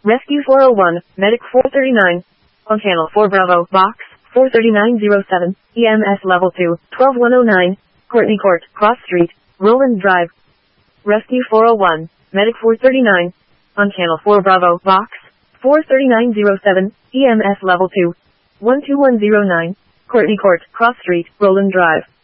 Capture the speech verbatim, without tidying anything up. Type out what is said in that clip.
Rescue four oh one, Medic four thirty-nine. On Channel four Bravo, Box four thirty-nine oh seven, E M S Level two, twelve one oh nine, Courtney Court, Cross Street, Roland Drive. Rescue four oh one, Medic four thirty-nine. On Channel four Bravo, Box four thirty-nine oh seven, E M S Level two, one two one oh nine, Courtney Court, Cross Street, Roland Drive.